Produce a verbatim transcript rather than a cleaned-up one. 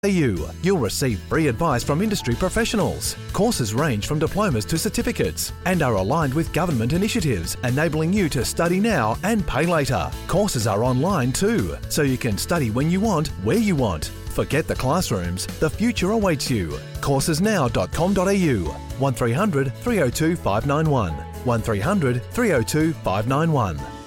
You'll receive free advice from industry professionals. Courses range from diplomas to certificates and are aligned with government initiatives, enabling you to study now and pay later. Courses are online too, so you can study when you want, where you want. Forget the classrooms, the future awaits you. courses now dot com dot a u, one three hundred, three oh two, five nine one, one three hundred, three oh two, five nine one.